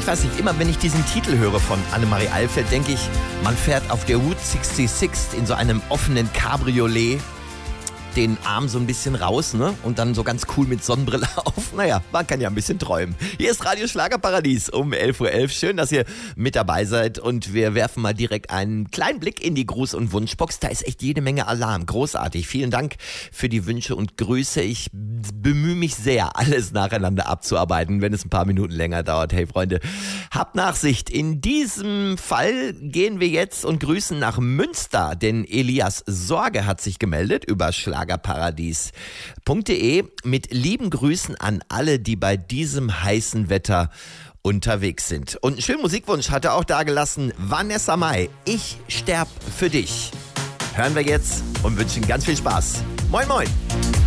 Ich weiß nicht, immer wenn ich diesen Titel höre von Annemarie Alfeld, denke ich, man fährt auf der Route 66 in so einem offenen Cabriolet, den Arm so ein bisschen raus, ne? Und dann so ganz cool mit Sonnenbrille auf. Naja, man kann ja ein bisschen träumen. Hier ist Radio Schlagerparadies um 11:11 Uhr. Schön, dass ihr mit dabei seid. Und wir werfen mal direkt einen kleinen Blick in die Gruß- und Wunschbox. Da ist echt jede Menge Alarm. Großartig. Vielen Dank für die Wünsche und Grüße. Ich bemühe mich sehr, alles nacheinander abzuarbeiten, wenn es ein paar Minuten länger dauert. Hey Freunde, habt Nachsicht. In diesem Fall gehen wir jetzt und grüßen nach Münster, denn Elias Sorge hat sich gemeldet über schlagerparadies.de mit lieben Grüßen an alle, die bei diesem heißen Wetter unterwegs sind. Und einen schönen Musikwunsch hat er auch dagelassen, Vanessa Mai, Ich sterb für dich. Hören wir jetzt und wünschen ganz viel Spaß. Moin, moin.